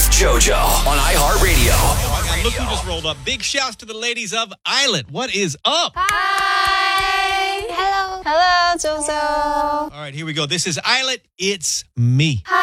with JoJo on iHeartRadio. Oh my God, look who just rolled up. Big shouts to the ladies of Island. What is up? Hi. Hello. Hello, JoJo. All right, here we go. This is Island. It's me. Hi.